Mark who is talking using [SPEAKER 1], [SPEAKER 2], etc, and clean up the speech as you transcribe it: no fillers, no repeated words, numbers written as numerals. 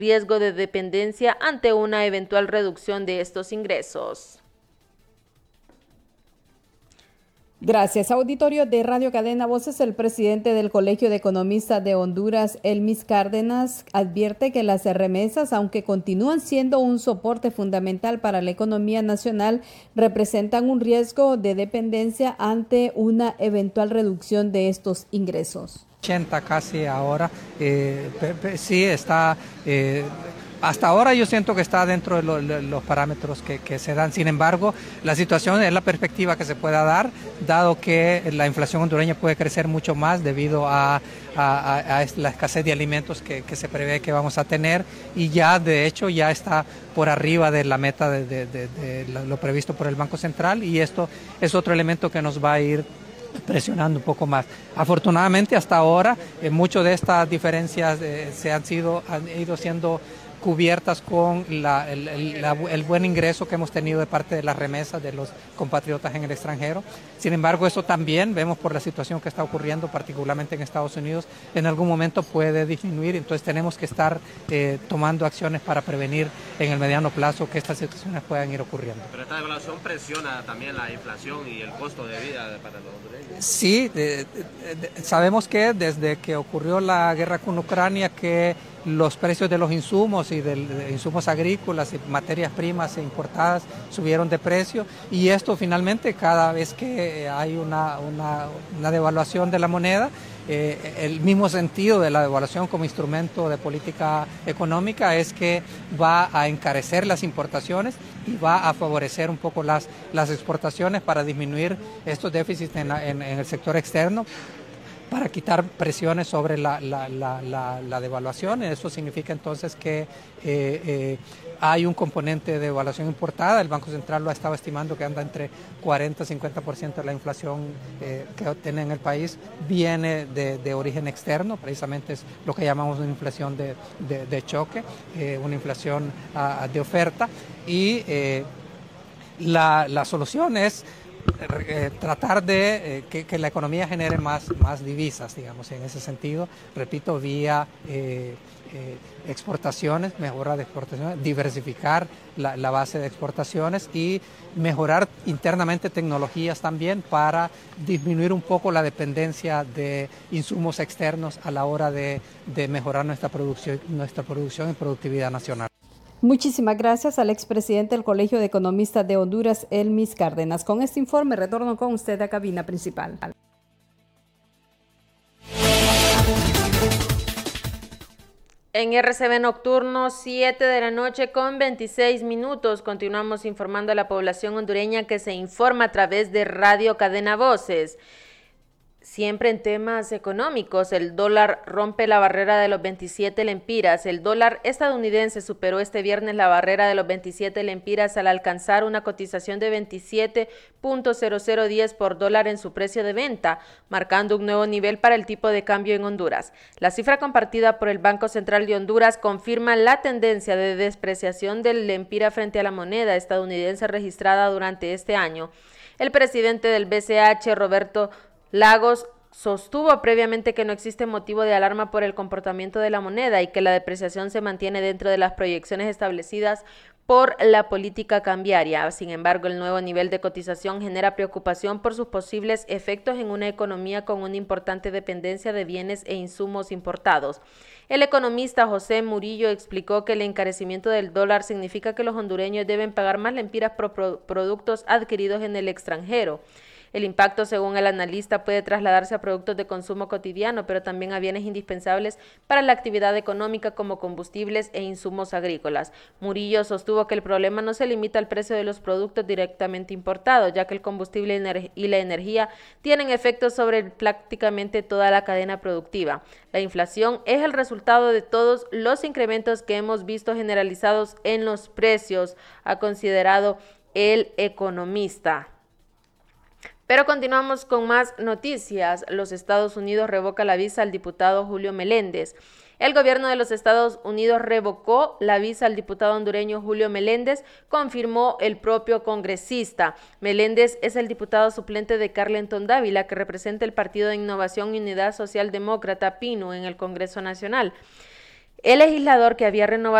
[SPEAKER 1] riesgo de dependencia ante una eventual reducción de estos ingresos.
[SPEAKER 2] Gracias. Auditorio de Radio Cadena Voces, el presidente del Colegio de Economistas de Honduras, Elmis Cárdenas, advierte que las remesas, aunque continúan siendo un soporte fundamental para la economía nacional, representan un riesgo de dependencia ante una eventual reducción de estos ingresos.
[SPEAKER 3] 80 casi ahora, sí está... hasta ahora yo siento que está dentro de los parámetros que se dan. Sin embargo, la situación es la perspectiva que se pueda dar, dado que la inflación hondureña puede crecer mucho más debido a la escasez de alimentos que se prevé que vamos a tener, y ya de hecho ya está por arriba de la meta de lo previsto por el Banco Central, y esto es otro elemento que nos va a ir presionando un poco más. Afortunadamente hasta ahora muchas de estas diferencias han ido siendo cubiertas con el buen ingreso que hemos tenido de parte de las remesas de los compatriotas en el extranjero. Sin embargo, eso también vemos por la situación que está ocurriendo, particularmente en Estados Unidos, en algún momento puede disminuir, entonces tenemos que estar tomando acciones para prevenir en el mediano plazo que estas situaciones puedan ir ocurriendo.
[SPEAKER 4] Pero esta devaluación presiona también la inflación y el costo de vida para los hondureños.
[SPEAKER 3] Sí, sabemos que desde que ocurrió la guerra con Ucrania, que los precios de los insumos y de insumos agrícolas y materias primas importadas subieron de precio, y esto finalmente cada vez que hay una devaluación de la moneda, el mismo sentido de la devaluación como instrumento de política económica es que va a encarecer las importaciones y va a favorecer un poco las exportaciones para disminuir estos déficits en el sector externo, para quitar presiones sobre la devaluación. Eso significa entonces que hay un componente de devaluación importada. El Banco Central lo ha estado estimando que anda entre 40 y 50% de la inflación que tiene en el país viene de origen externo, precisamente es lo que llamamos una inflación de choque, una inflación de oferta, y la solución es tratar de que la economía genere más divisas, digamos, en ese sentido, repito, vía exportaciones, mejora de exportaciones, diversificar la base de exportaciones y mejorar internamente tecnologías también para disminuir un poco la dependencia de insumos externos a la hora de mejorar nuestra producción y productividad nacional.
[SPEAKER 2] Muchísimas gracias al expresidente del Colegio de Economistas de Honduras, Elmis Cárdenas. Con este informe retorno con usted a cabina principal.
[SPEAKER 1] En RCB Nocturno, 7 de la noche con 26 minutos, continuamos informando a la población hondureña que se informa a través de Radio Cadena Voces. Siempre en temas económicos, el dólar rompe la barrera de los 27 lempiras. El dólar estadounidense superó este viernes la barrera de los 27 lempiras al alcanzar una cotización de 27.0010 por dólar en su precio de venta, marcando un nuevo nivel para el tipo de cambio en Honduras. La cifra compartida por el Banco Central de Honduras confirma la tendencia de despreciación del lempira frente a la moneda estadounidense registrada durante este año. El presidente del BCH, Roberto Lagos, sostuvo previamente que no existe motivo de alarma por el comportamiento de la moneda y que la depreciación se mantiene dentro de las proyecciones establecidas por la política cambiaria. Sin embargo, el nuevo nivel de cotización genera preocupación por sus posibles efectos en una economía con una importante dependencia de bienes e insumos importados. El economista José Murillo explicó que el encarecimiento del dólar significa que los hondureños deben pagar más lempiras por productos adquiridos en el extranjero. El impacto, según el analista, puede trasladarse a productos de consumo cotidiano, pero también a bienes indispensables para la actividad económica como combustibles e insumos agrícolas. Murillo sostuvo que el problema no se limita al precio de los productos directamente importados, ya que el combustible y la energía tienen efectos sobre prácticamente toda la cadena productiva. La inflación es el resultado de todos los incrementos que hemos visto generalizados en los precios, ha considerado el economista. Pero continuamos con más noticias. Los Estados Unidos revoca la visa al diputado Julio Meléndez. El gobierno de los Estados Unidos revocó la visa al diputado hondureño Julio Meléndez, confirmó el propio congresista. Meléndez es el diputado suplente de Carlenton Dávila, que representa el Partido de Innovación y Unidad Social Demócrata, PINU, en el Congreso Nacional. El legislador que había renovado